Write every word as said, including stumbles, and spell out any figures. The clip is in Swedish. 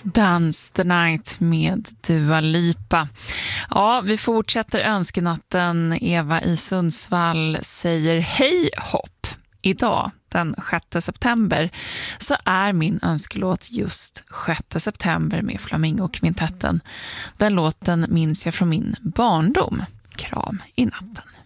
Dance the Night med Dua Lipa. Ja, vi fortsätter önskenatten. Eva i Sundsvall säger hej hopp. Idag, den sjätte september, så är min önskelåt just sjätte september med Flamingo-kvintetten. Den låten minns jag från min barndom. Kram i natten.